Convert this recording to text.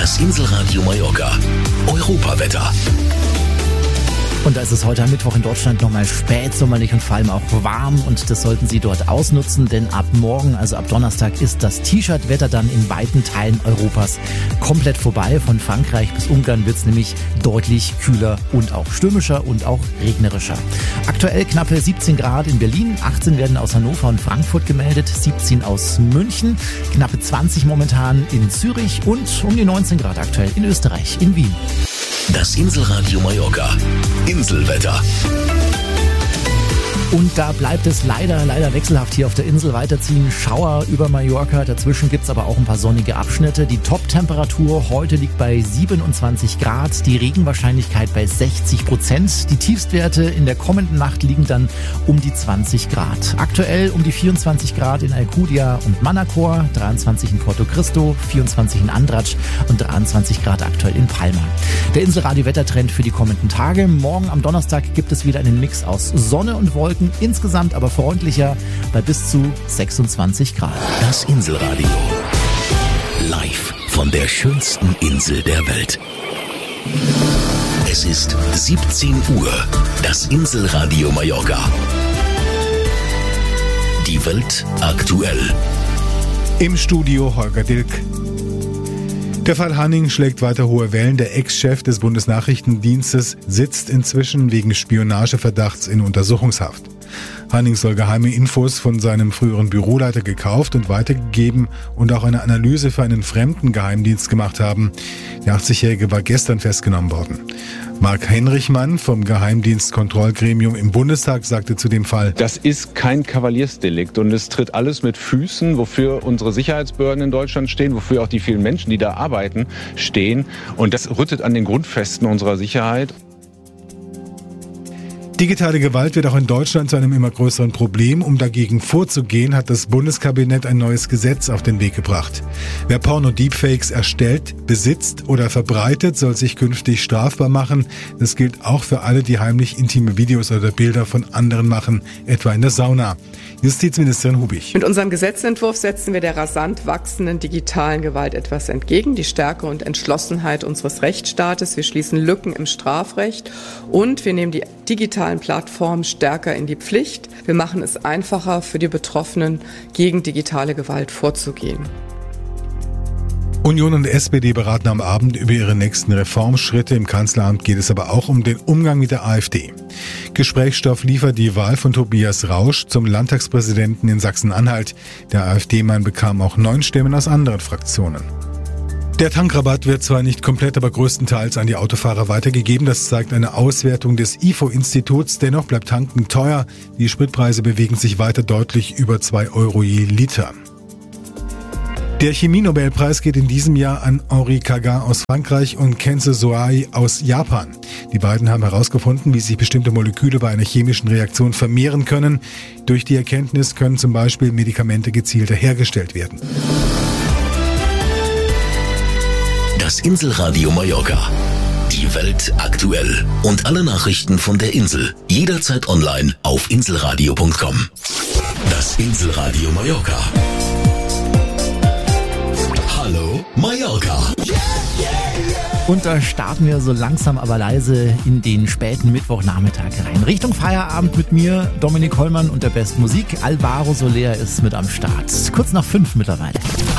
Das Inselradio Mallorca. Europawetter. Und da ist es heute am Mittwoch in Deutschland nochmal spätsommerlich und vor allem auch warm und das sollten Sie dort ausnutzen, denn ab morgen, also ab Donnerstag, ist das T-Shirt-Wetter dann in weiten Teilen Europas komplett vorbei. Von Frankreich bis Ungarn wird es nämlich deutlich kühler und auch stürmischer und auch regnerischer. Aktuell knappe 17 Grad in Berlin, 18 werden aus Hannover und Frankfurt gemeldet, 17 aus München, knappe 20 momentan in Zürich und um die 19 Grad aktuell in Österreich, in Wien. Das Inselradio Mallorca. Inselwetter. Und da bleibt es leider wechselhaft hier auf der Insel weiterziehen. Schauer über Mallorca, dazwischen gibt's aber auch ein paar sonnige Abschnitte. Die Top-Temperatur heute liegt bei 27 Grad, die Regenwahrscheinlichkeit bei 60%. Die Tiefstwerte in der kommenden Nacht liegen dann um die 20 Grad. Aktuell um die 24 Grad in Alcudia und Manacor, 23 in Porto Cristo, 24 in Andratx und 23 Grad aktuell in Palma. Der Inselradio-Wettertrend für die kommenden Tage. Morgen am Donnerstag gibt es wieder einen Mix aus Sonne und Wolken, insgesamt aber freundlicher bei bis zu 26 Grad. Das Inselradio. Live von der schönsten Insel der Welt. Es ist 17 Uhr. Das Inselradio Mallorca. Die Welt aktuell. Im Studio Holger Dilk. Der Fall Hanning schlägt weiter hohe Wellen. Der Ex-Chef des Bundesnachrichtendienstes sitzt inzwischen wegen Spionageverdachts in Untersuchungshaft. Hanning soll geheime Infos von seinem früheren Büroleiter gekauft und weitergegeben und auch eine Analyse für einen fremden Geheimdienst gemacht haben. Der 80-Jährige war gestern festgenommen worden. Marc Henrichmann vom Geheimdienstkontrollgremium im Bundestag sagte zu dem Fall: Das ist kein Kavaliersdelikt und es tritt alles mit Füßen, wofür unsere Sicherheitsbehörden in Deutschland stehen, wofür auch die vielen Menschen, die da arbeiten, stehen. Und das rüttet an den Grundfesten unserer Sicherheit. Digitale Gewalt wird auch in Deutschland zu einem immer größeren Problem. Um dagegen vorzugehen, hat das Bundeskabinett ein neues Gesetz auf den Weg gebracht. Wer Porno-Deepfakes erstellt, besitzt oder verbreitet, soll sich künftig strafbar machen. Das gilt auch für alle, die heimlich intime Videos oder Bilder von anderen machen, etwa in der Sauna. Justizministerin Hubich. Mit unserem Gesetzentwurf setzen wir der rasant wachsenden digitalen Gewalt etwas entgegen. Die Stärke und Entschlossenheit unseres Rechtsstaates. Wir schließen Lücken im Strafrecht und wir nehmen die digitalen Plattformen stärker in die Pflicht. Wir machen es einfacher für die Betroffenen, gegen digitale Gewalt vorzugehen. Union und SPD beraten am Abend über ihre nächsten Reformschritte. Im Kanzleramt geht es aber auch um den Umgang mit der AfD. Gesprächsstoff liefert die Wahl von Tobias Rausch zum Landtagspräsidenten in Sachsen-Anhalt. Der AfD-Mann bekam auch 9 Stimmen aus anderen Fraktionen. Der Tankrabatt wird zwar nicht komplett, aber größtenteils an die Autofahrer weitergegeben. Das zeigt eine Auswertung des IFO-Instituts. Dennoch bleibt Tanken teuer. Die Spritpreise bewegen sich weiter deutlich über 2 Euro je Liter. Der Chemie-Nobelpreis geht in diesem Jahr an Henri Kaga aus Frankreich und Kenzo Soai aus Japan. Die beiden haben herausgefunden, wie sich bestimmte Moleküle bei einer chemischen Reaktion vermehren können. Durch die Erkenntnis können zum Beispiel Medikamente gezielter hergestellt werden. Das Inselradio Mallorca. Die Welt aktuell. Und alle Nachrichten von der Insel. Jederzeit online auf inselradio.com. Das Inselradio Mallorca. Hallo Mallorca. Und da starten wir so langsam aber leise in den späten Mittwochnachmittag rein. Richtung Feierabend mit mir, Dominik Hollmann und der besten Musik. Alvaro Soler ist mit am Start. Kurz nach 5 mittlerweile.